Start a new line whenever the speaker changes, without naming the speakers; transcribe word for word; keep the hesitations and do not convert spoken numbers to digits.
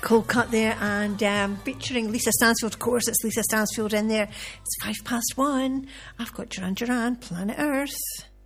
Cold cut there, and um, featuring Lisa Stansfield. Of course, it's Lisa Stansfield in there. It's five past one. I've got Duran Duran, Planet Earth.